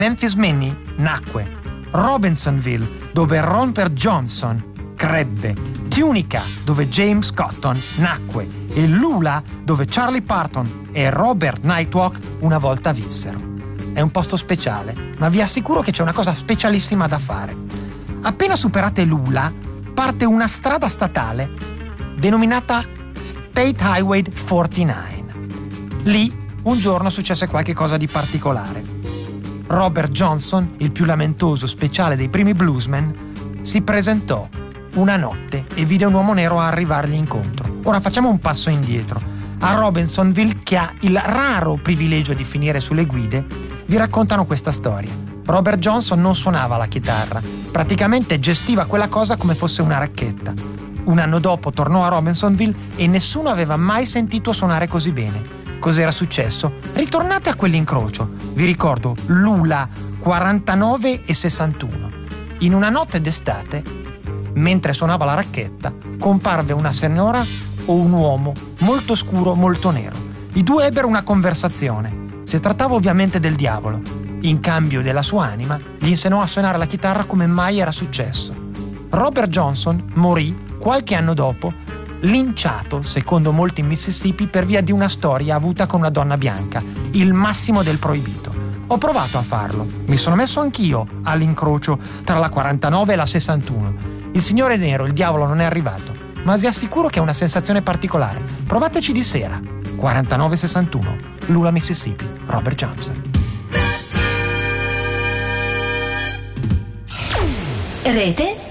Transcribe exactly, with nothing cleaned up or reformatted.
Memphis Minnie nacque. Robinsonville, dove Robert Johnson crebbe. Tunica, dove James Cotton nacque. E Lula, dove Charlie Parton e Robert Nightwalk una volta vissero. È un posto speciale, ma vi assicuro che c'è una cosa specialissima da fare. Appena superate Lula, parte una strada statale denominata State Highway quarantanove. Lì un giorno successe qualche cosa di particolare. Robert Johnson, il più lamentoso speciale dei primi bluesmen, si presentò una notte e vide un uomo nero arrivargli incontro. Ora facciamo un passo indietro. A Robinsonville, che ha il raro privilegio di finire sulle guide, vi raccontano questa storia. Robert Johnson non suonava la chitarra, praticamente gestiva quella cosa come fosse una racchetta. Un anno dopo tornò a Robinsonville e nessuno aveva mai sentito suonare così bene. Cos'era successo? Ritornate a quell'incrocio. Vi ricordo Lula quarantanove e sessantuno. In una notte d'estate, mentre suonava la racchetta, comparve una signora o un uomo molto scuro, molto nero. I due ebbero una conversazione. Si trattava ovviamente del diavolo. In cambio della sua anima, gli insegnò a suonare la chitarra come mai era successo. Robert Johnson morì qualche anno dopo, linciato, secondo molti in Mississippi, per via di una storia avuta con una donna bianca, il massimo del proibito. Ho provato a farlo, mi sono messo anch'io all'incrocio tra la quarantanove e la sessantuno. Il signore nero, il diavolo, non è arrivato, ma vi assicuro che è una sensazione particolare. Provateci di sera. quarantanove sessantuno, Lula, Mississippi, Robert Johnson. Rete